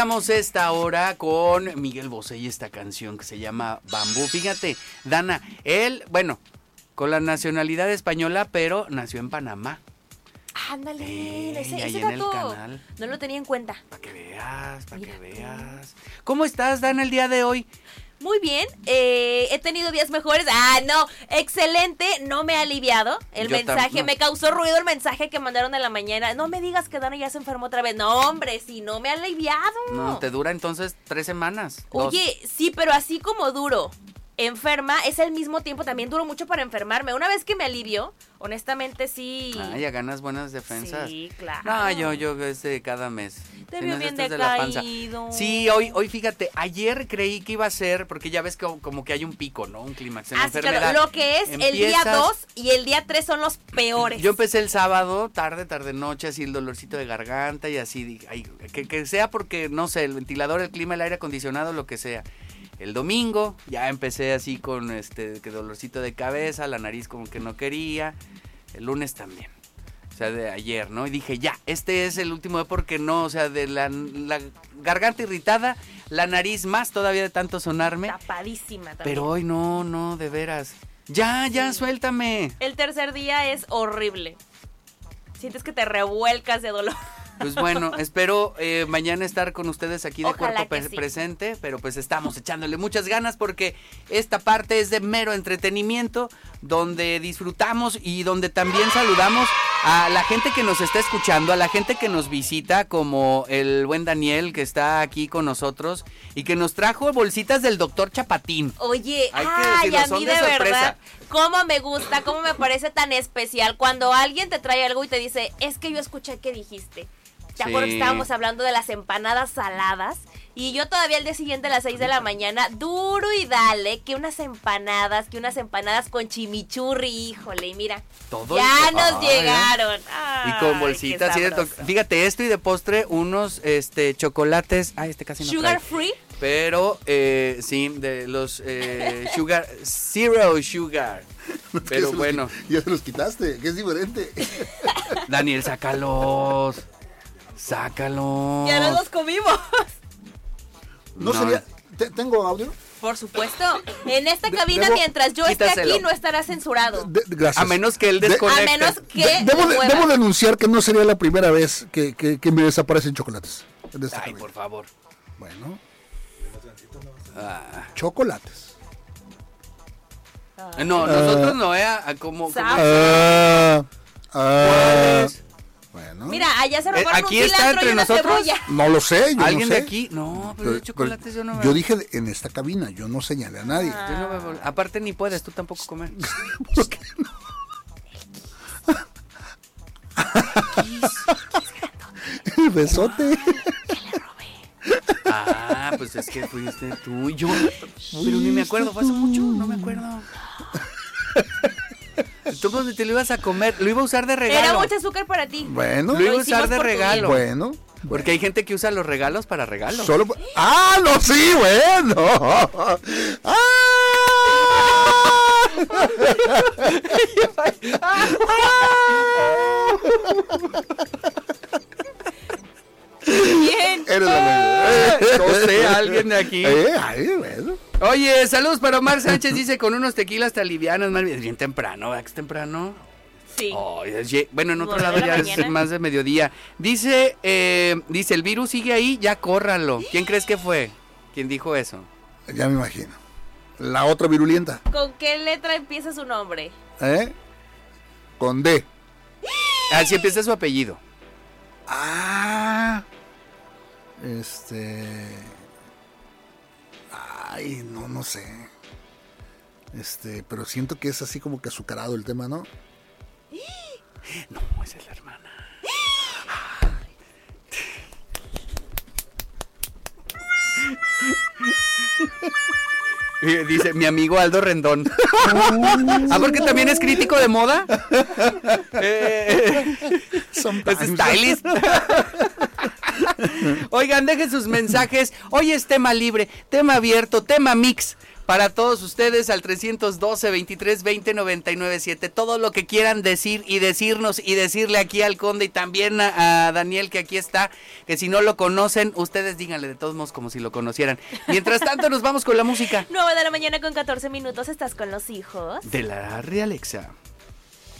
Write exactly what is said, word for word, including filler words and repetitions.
Estamos esta hora con Miguel Bosé y esta canción que se llama Bambú. Fíjate, Dana, él, bueno, con la nacionalidad española, pero nació en Panamá. Ándale, Eh, ese, y ahí ese en el dato canal. no lo tenía en cuenta. Para que veas, para que Mira tú. veas. ¿Cómo estás, Dana, el día de hoy? Muy bien, eh, he tenido días mejores. Ah, no, excelente, no me ha aliviado el Yo mensaje, tam- no. me causó ruido el mensaje que mandaron en la mañana. No me digas que Dana ya se enfermó otra vez. No, hombre, si no me ha aliviado. No, te dura entonces tres semanas. dos. Oye, sí, pero así como duro, enferma, es el mismo tiempo, también duro mucho para enfermarme. Una vez que me alivio, honestamente sí. Ah, ya ganas buenas defensas. Sí, claro. No, yo, yo, este, cada mes. Te Si veo no es bien este, es de la panza. decaído. Sí, hoy, hoy fíjate, ayer creí que iba a ser, porque ya ves que como que hay un pico, ¿no? Un clímax en la Ah, sí, enfermedad. claro. Lo que es el día Empiezas- dos y el día tres son los peores. Yo empecé el sábado, tarde, tarde, noche, así el dolorcito de garganta y así, dije, ay, que, que sea porque, no sé, el ventilador, el clima, el aire acondicionado, lo que sea. El domingo ya empecé así con este que dolorcito de cabeza, la nariz como que no quería. El lunes también. O sea, de ayer, ¿no? Y dije, ya, este es el último, porque no, o sea, de la, la garganta irritada, la nariz más todavía de tanto sonarme. Tapadísima también. Pero hoy no, no, de veras. Ya, ya, Sí. suéltame. El tercer día es horrible. Sientes que te revuelcas de dolor. Pues bueno, espero eh, mañana estar con ustedes aquí de Ojalá cuerpo que pre- sí. presente, pero pues estamos echándole muchas ganas porque esta parte es de mero entretenimiento, donde disfrutamos y donde también saludamos a la gente que nos está escuchando, a la gente que nos visita, como el buen Daniel que está aquí con nosotros y que nos trajo bolsitas del doctor Chapatín. Oye, Hay que ay, decirlo, a son mí de de, sorpresa. verdad, cómo me gusta, cómo me parece tan especial cuando alguien te trae algo y te dice, es que yo escuché que dijiste. ¿Te acuerdas que Sí. estábamos hablando de las empanadas saladas? Y yo todavía el día siguiente a las seis de la mañana, duro y dale, que unas empanadas, que unas empanadas con chimichurri, híjole, y mira, Todo ya el- nos Ay, llegaron. Y con Ay, bolsitas, qué así de sabroso. to- fíjate esto y de postre unos este chocolates, ay, este casi no Sugar trae. free. Pero, eh, sí, de los eh, sugar, zero sugar. Que Pero se los bueno, qui- Ya se los quitaste, que es diferente. Daniel, sácalos. Sácalos. Ya nos los comimos. No, No. sería. te- ¿Tengo audio? Por supuesto. En esta De- cabina, debo- mientras yo esté Quítaselo. aquí, no estará censurado. De- gracias. A menos que él De- desconecte. A menos que De- debo, me de- mueva. debo denunciar que no sería la primera vez que, que- que me desaparecen chocolates. En esta Ay, cabina. por favor. Bueno, Ah. chocolates. No, nosotros no, ¿eh? Ah, Como, como- Sabe. Ah, ah, ¿Cuáles? bueno. Mira, allá se Eh, robaron aquí un está cilantro y entre una nosotros. cebolla. No lo sé, yo ¿Alguien no de sé. aquí? No, pero, Pero- de chocolates yo no me Yo dije de- en esta cabina, yo no señalé a nadie. Ah. Yo no me vol- Aparte ni puedes tú tampoco comer. ¿Por qué no? El besote. Ah, pues es que fuiste tú y yo. Pero ni me acuerdo, fue hace mucho, no me acuerdo. ¿Tú dónde te lo ibas a comer? Lo iba a usar de regalo. Era mucho azúcar para ti. Bueno, Lo iba a Lo hicimos usar de por tu regalo. bueno. Porque hay gente que usa los regalos para regalos. Solo. ¡Ah, no, sí, bueno! ¡Ah! Bien. Eres la Eh, no sé, alguien de aquí. Eh, ay, bueno. Oye, saludos para Omar Sánchez, dice con unos tequilas te alivianas, más bien, es bien temprano, ¿verdad que es temprano? Sí. Ay, es ye- bueno, en otro Nueve lado de la ya mañana. es más de mediodía. Dice, eh, dice, el virus sigue ahí, ya córralo. ¿Quién crees que fue? ¿Quién dijo eso? Ya me imagino. La otra virulenta. ¿Con qué letra empieza su nombre? ¿Eh? Con D. Así empieza su apellido. Ah. Este. Ay, no, no sé. Este, pero siento que es así como que azucarado el tema, ¿no? No, esa es la hermana. Y dice, mi amigo Aldo Rendón. Ah, porque también es crítico de moda. Eh, es stylist. Oigan, dejen sus mensajes. Hoy es tema libre, tema abierto, tema mix. Para todos ustedes al trescientos doce, veintitrés, veinte, noventa y nueve siete. Todo lo que quieran decir y decirnos y decirle aquí al Conde y también a, a Daniel, que aquí está, que si no lo conocen, ustedes díganle de todos modos como si lo conocieran. Mientras tanto nos vamos con la música. nueve de la mañana con catorce minutos, estás con los hijos De la Realexa.